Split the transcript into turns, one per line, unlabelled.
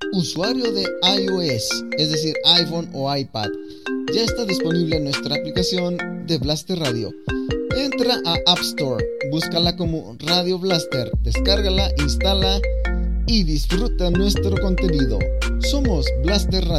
Usuario de iOS, es decir, iPhone o iPad, ya está disponible nuestra aplicación de Blaster Radio. Entra a App Store, búscala como Radio Blaster, descárgala, instala y disfruta nuestro contenido. Somos Blaster Radio.